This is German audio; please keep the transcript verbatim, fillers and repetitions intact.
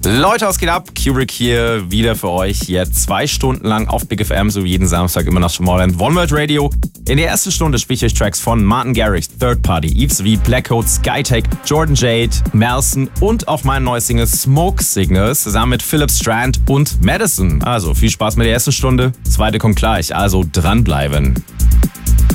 Leute, was geht ab? Kubrick hier wieder für euch. Jetzt zwei Stunden lang auf Big F M, so wie jeden Samstag immer nach Tomorrowland One World Radio. In der ersten Stunde spiele ich euch Tracks von Martin Garrix, Third Party, Yves V, Blackcoat, Skytech, Jordan Jade, Melson und auf mein neues Single Smoke Signals zusammen mit Philip Strand und Madison. Also viel Spaß mit der ersten Stunde. Zweite kommt gleich, also dranbleiben.